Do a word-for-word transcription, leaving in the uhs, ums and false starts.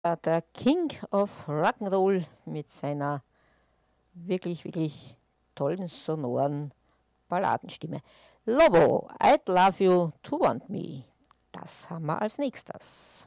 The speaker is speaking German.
Äh, Der King of Rock'n'Roll mit seiner wirklich, wirklich tollen, sonoren Balladenstimme. Lobo, I'd Love You to Want Me. Das haben wir als nächstes.